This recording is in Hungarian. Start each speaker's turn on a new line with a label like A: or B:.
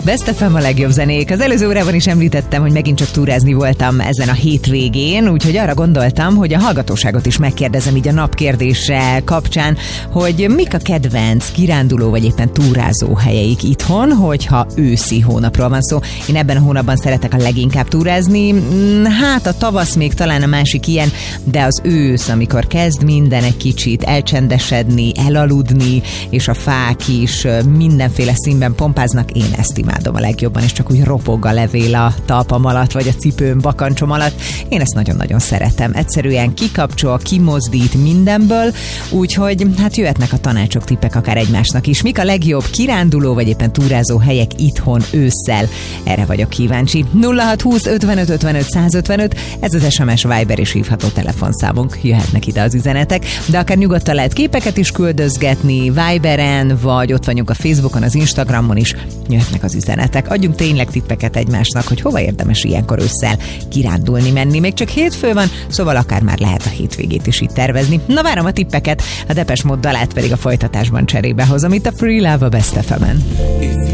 A: Best FM a legjobb zenék. Az előző órában is említettem, hogy megint csak túrázni voltam ezen a hétvégén, úgyhogy arra gondoltam, hogy a hallgatóságot is megkérdezem így a napkérdése kapcsán, hogy mik a kedvenc kiránduló vagy éppen túrázó helyeik itthon, hogyha őszi hónapról van szó. Én ebben a hónapban szeretek a leginkább túrázni. Hát a tavasz még talán a másik ilyen, de az ősz, amikor kezd minden egy kicsit elcsendesedni, elaludni, és a fák is mindenféle színben pompáznak, én ezt imádom a legjobban, és csak úgy ropog a levél a talpam alatt, vagy a cipőm, bakancsom alatt. Én ezt nagyon-nagyon szeretem. Egyszerűen kikapcsol, kimozdít mindenből, úgyhogy hát jöhetnek a tanácsok, tippek akár egymásnak is. Mik a legjobb kiránduló, vagy éppen túrázó helyek itthon ősszel? Erre vagyok kíváncsi. 0620 55 55 155, ez az SMS, Viber és hívható telefonszámunk. Jöhetnek ide az üzenetek, de akár nyugodtan lehet képeket is küldözgetni Viberen, vagy ott vagyunk a Facebookon, az Instagramon is. Jöhetnek az üzenetek. Adjunk tényleg tippeket egymásnak, hogy hova érdemes ilyenkor ősszel kirándulni menni. Még csak hétfő van, szóval akár már lehet a hétvégét is itt tervezni. Na, várom a tippeket, a Depeche Mode dalát pedig a folytatásban cserébe hozom itt a Free Love a Best FM-en.